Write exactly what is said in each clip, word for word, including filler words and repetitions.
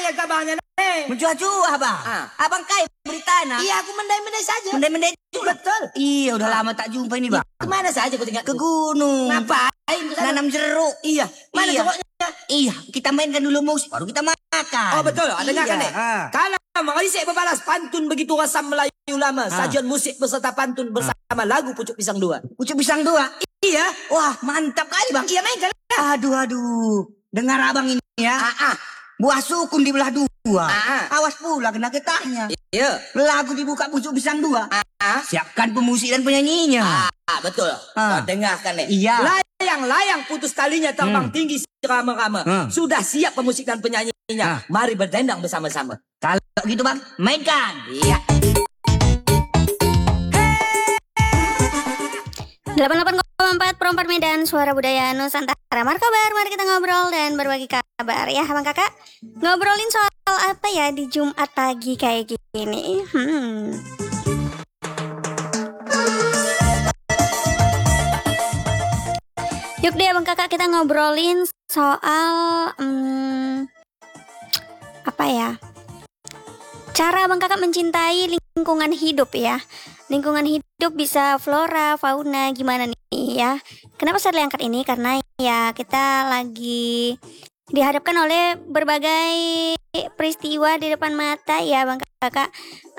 ya kabarnya nih. Mencua-cua bang. Ah. Abang kaya beri tanah. Iya, aku mendai-mendai saja. Mendai-mendai juga. Betul. Iya, udah lama tak jumpa ini bang. Kemana saja kau tinggal? Ke gunung. Ngapain? Nanam jeruk. Iya. Mana Iya. jeruknya? Iya, kita mainkan dulu musik, baru kita makan. Oh betul, ada iya. dengarkan nih. Ah. Kalau Malaysia berbalas pantun begitu rasam Melayu lama, Ah. sajian musik beserta pantun bersama lagu Pucuk Pisang Dua. Pucuk Pisang Dua. Iya. Wah, mantap kali bang. Iya mainkan. Aduh, aduh. Dengar abang ini ya. Ah, ah. Buah sukun di belah dua. Ah, ah. Awas pula kena getahnya. Iya. Lagu dibuka Pucuk Pisang Dua. Ah. Siapkan pemusik dan penyanyinya. Ah, betul. Ah. Oh, dengarkan nih. Iya. Layang-layang putus talinya terbang Hmm. tinggi rama-rama. Hmm. Sudah siap pemusik dan penyanyinya. Ah. Mari berdendang bersama-sama. Kalau gitu bang, mainkan. Iya. delapan puluh delapan koma empat Perompak Medan, Suara Budaya Nusantara. Markobar, mari kita ngobrol dan berbagi kabar ya Bang Kakak. Ngobrolin soal apa ya di Jumat pagi kayak gini. Hmm. Yuk deh Bang Kakak, kita ngobrolin soal hmm, apa ya? Cara Bang Kakak mencintai lingkungan hidup ya. Lingkungan hidup bisa flora, fauna, gimana nih ya. Kenapa saya angkat ini? Karena ya kita lagi dihadapkan oleh berbagai peristiwa di depan mata ya Bang Kakak.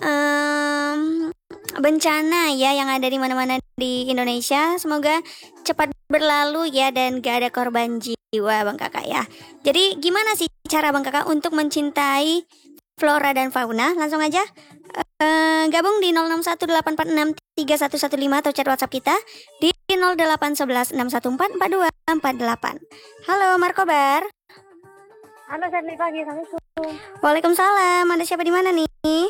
um, Bencana ya yang ada di mana-mana di Indonesia. Semoga cepat berlalu ya dan gak ada korban jiwa Bang Kakak ya. Jadi gimana sih cara Bang Kakak untuk mencintai flora dan fauna? Langsung aja uh, gabung di nol enam satu delapan empat enam tiga satu satu lima atau chat WhatsApp kita di nol delapan satu satu enam satu empat empat dua empat delapan. Halo Markobar. Halo, selamat pagi. Assalamualaikum. Waalaikumsalam. Ada siapa di mana nih?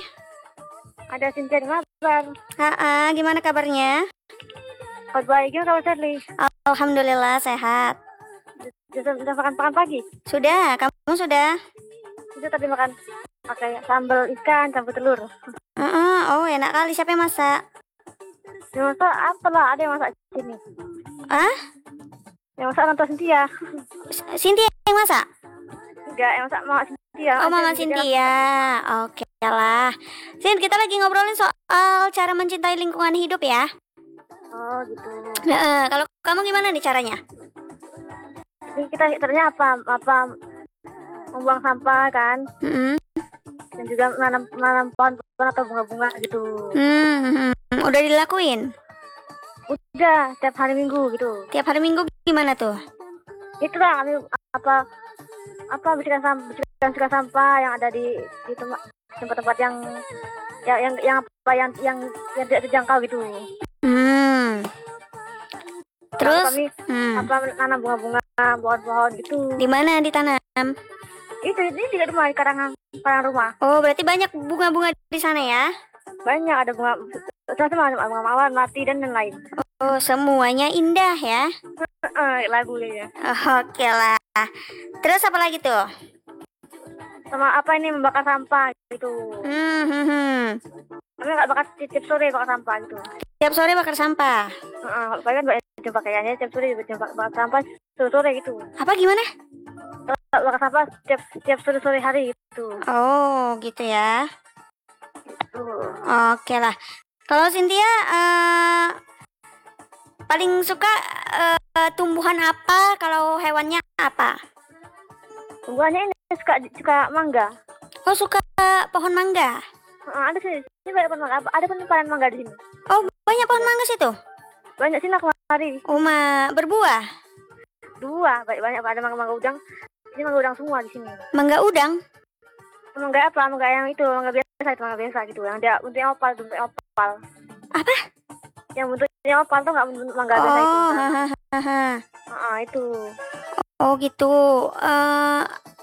Ada Cynthia di Mabar. Ha, gimana kabarnya? Kabar baik, gimana kabar Shirley? Alhamdulillah sehat. Sudah, sudah makan makan pagi? Sudah, kamu sudah? Sudah, tapi makan pakai sambal ikan, campur telur. Uh-uh, oh enak kali. Siapa yang masak? Yang masak apalah, ada yang masak di sini. Ah? Yang masak Mama Cynthia. Cynthia yang masak? Enggak, yang masak Mama Cynthia. Oh, Mama Cynthia. Oke lah. Sin, kita lagi ngobrolin soal cara mencintai lingkungan hidup ya. Oh, gitu. Nah, kalau kamu gimana nih caranya? Jadi kita caranya apa? Apa membuang sampah kan? Mm-hmm. Dan juga menanam menanam pohon-pohon atau bunga-bunga gitu. Hmm, udah dilakuin? Udah, setiap hari Minggu gitu. Tiap hari Minggu gimana tuh? Itu lah kami apa apa bersihkan sampah, bersihkan sampah yang ada di di tempat tempat-tempat yang yang yang yang apa yang yang, yang tidak terjangkau gitu. Hmm. Terus kami hmm. apa menanam bunga-bunga, pohon-pohon gitu. Di mana ditanam? Itu ini di rumah, di karangan karangan rumah. Oh, berarti banyak bunga-bunga di sana ya? Banyak, ada bunga sama bunga mawar, melati dan lain-lain. Oh, semuanya indah ya? Lagu ya. Oh, oke lah. Terus apa lagi tuh? Sama apa ini membakar sampah gitu. Hmm, hmm, hmm. Kami nggak bakar tiap sore bakar sampah gitu. Tiap sore bakar sampah. Heeh, uh, kan banyak jam pakaiannya tiap sore bakar, bakar sampah sore-sore gitu. Apa gimana? Bakar sampah tiap tiap sore-sore hari gitu. Oh, gitu ya. Gitu. Oke lah. Kalau Cynthia uh, paling suka uh, tumbuhan apa? Kalau hewannya apa? Tumbuhannya ini suka suka mangga. Oh, suka pohon mangga. Uh, ada sih, ini banyak pohon mangga. Ada penemparan mangga di sini. Oh, banyak pohon mangga situ? Banyak sih nak kemari. Oh, ma berbuah? Dua, banyak banyak ada mangga mangga udang. Ini mangga udang semua di sini. Mangga udang? Mangga apa? Mangga yang itu, mangga biasa itu, mangga biasa gitu. Yang dia bentuknya opal, bentuknya opal. Apa? Yang bentuknya opal tuh nggak bentuk mangga oh, biasa itu. Hahaha. Ah, itu. Oh gitu. Uh,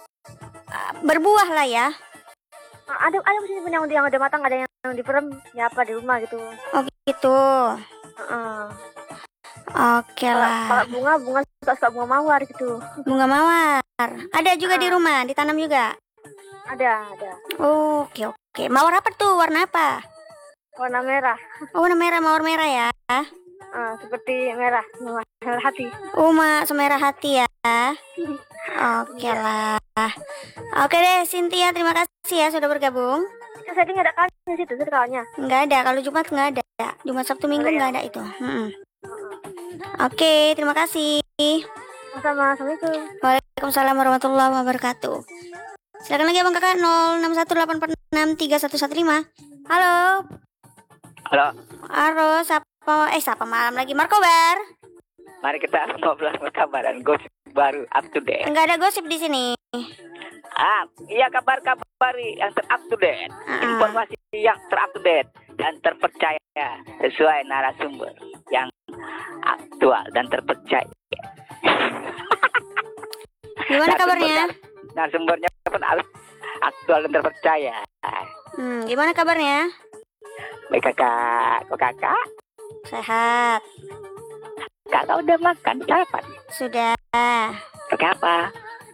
berbuah lah ya. Ah, ada ada di sini yang yang udah matang, ada yang, yang diperem, ya apa di rumah gitu. Oh gitu. Uh, Oke lah. Kalau bunga, bunga suka suka bunga mawar gitu. Bunga mawar. Ada juga uh. di rumah, ditanam juga. Ada, ada. Oh, oke oke. Mawar apa tuh? Warna apa? Warna merah. Oh, warna merah, mawar merah ya. Uh, seperti merah, merah hati. Oh, ma, semerah hati ya. Oke lah. Oke deh, Cynthia, terima kasih ya sudah bergabung. Itu setting ada kalnya di situ, ada kalnya. Nggak ada, kalau Jumat nggak ada. Jumat Sabtu Minggu nggak ada itu. Mm-mm. Oke, terima kasih. Sama-sama, assalamualaikum. Waalaikumsalam warahmatullahi wabarakatuh. Silakan lagi abang kakak nol enam satu delapan empat enam tiga satu satu lima. Halo. Halo, Halo, siapa? Eh, siapa malam lagi? Markobar. mari kita ngobrol kabar dan gosip baru up to date. Nggak ada gosip di sini. Ah, iya kabar-kabar yang ter up to date, Uh-uh. informasi yang ter up to date dan terpercaya sesuai narasumber yang aktual dan terpercaya. Gimana kabarnya? Narasumbernya pun harus aktual dan terpercaya. Hmm, gimana kabarnya? Baik kakak, kok kakak? Sehat. Kakak udah makan sarapan? Sudah. Pakai apa?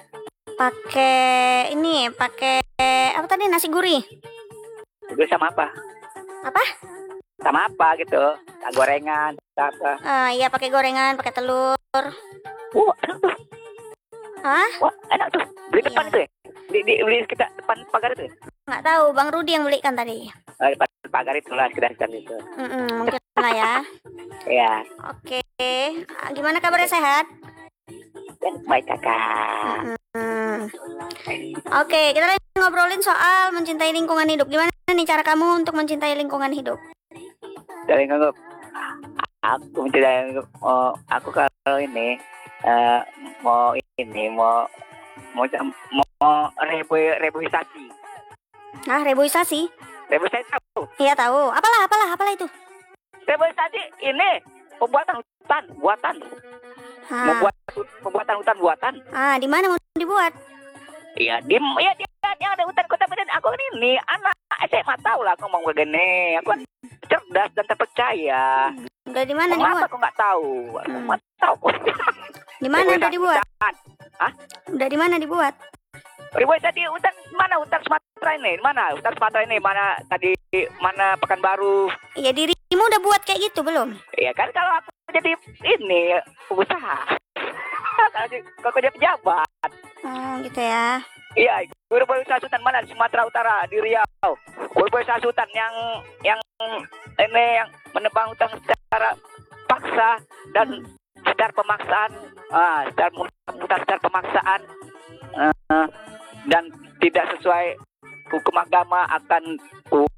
Pakai ini, pakai apa tadi, nasi gurih. Itu sama apa? Apa? Sama apa gitu? Gorengan, apa? Ah, iya, pakai gorengan, pakai telur. Wah, enak tuh. Hah? Wah, enak tuh. Beli depan Iya. itu ya? Di, di, beli kita depan pagar itu ya? Nggak tahu, Bang Rudi yang belikan tadi. Oh, depan pagar itu lah, sekedar itu. Mm-mm, mungkin lah ya. Ya, Oke. Ah, gimana kabarnya, sehat? baik kakak. Hmm. Oke, kita lagi ngobrolin soal mencintai lingkungan hidup. Gimana nih cara kamu untuk mencintai lingkungan hidup? Dari nganggap aku mencintai oh, aku kalau ini eh, mau ini mau mau mau rebu rebuisasi. Nah, reboisasi. Rebuisasi tahu? Iya tahu. Apalah, apalah, apalah itu? Rebuisasi ini pembuatan hutan buatan. Ah, Membuat pembuatan hutan buatan. ah di mana mau dibuat? Iya, di ya di yang ada hutan kota Medan. Aku ini anak S M A, tahu lah aku ngomong begini. Aku kan cerdas dan terpercaya. Udah di mana Mengapa dibuat? aku nggak tahu? Aku Hmm. nggak tahu. Di mana udah dibuat? Hah? Udah di mana dibuat? Ribuan tadi hutan mana? Hutan Sumatera ini? Mana? Hutan Sumatera ini mana? Tadi mana Pekanbaru? Iya, dirimu udah buat kayak gitu belum? Ya kan kalau aku jadi ini pengusaha. Kalau jadi- kalau jadi pejabat. Oh, gitu ya. Iya, guru usaha hutan mana? Di Sumatera Utara, di Riau. Guru usaha hutan yang yang ini yang menebang hutan secara paksa dan secara pemaksaan, ah, secara hutan secara pemaksaan eh, dan tidak sesuai hukum agama akan